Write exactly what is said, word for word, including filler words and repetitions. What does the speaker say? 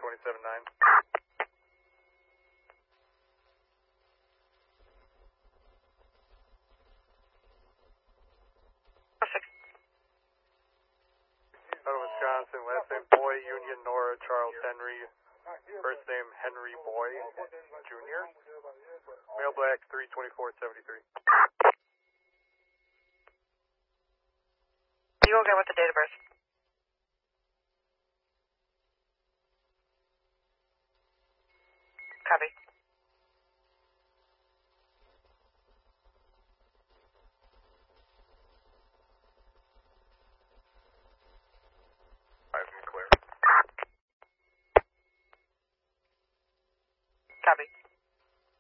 twenty-seven nine. Out of Wisconsin, last name Boy, Union Nora, Charles Henry, first name Henry Boy, Junior Male black, three twenty-four seventy-three. You okay with the date of birth?